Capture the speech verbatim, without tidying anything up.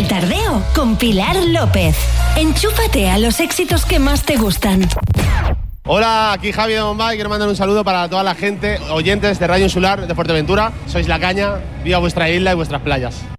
El Tardeo con Pilar López. Enchúfate a los éxitos que más te gustan. Hola, aquí Javi de Bombay. Quiero mandar un saludo para toda la gente, oyentes de Radio Insular de Fuerteventura. Sois la caña, viva vuestra isla y vuestras playas.